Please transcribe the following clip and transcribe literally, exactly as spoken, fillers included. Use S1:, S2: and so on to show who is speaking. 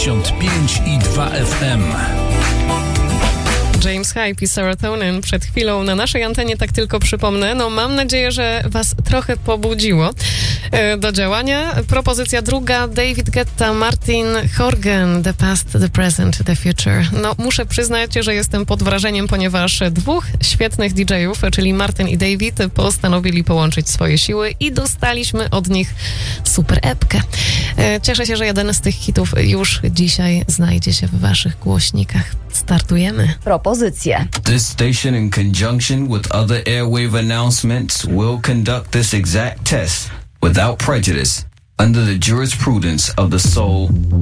S1: pięć i dwa F M.
S2: James Hype i Serotonin przed chwilą na naszej antenie, tak tylko przypomnę. No mam nadzieję, że was trochę pobudziło e, do działania. Propozycja druga, David Guetta, Martin Horgan, The Past, The Present, The Future. No muszę przyznać, że jestem pod wrażeniem, ponieważ dwóch świetnych D J-ów, czyli Martin i David, postanowili połączyć swoje siły i dostaliśmy od nich super epkę. E, cieszę się, że jeden z tych hitów już dzisiaj znajdzie się w waszych głośnikach. Startujemy.
S3: Propozycje.
S4: This station, in conjunction with other airwave announcements, will conduct this exact test without prejudice under the jurisprudence of the soul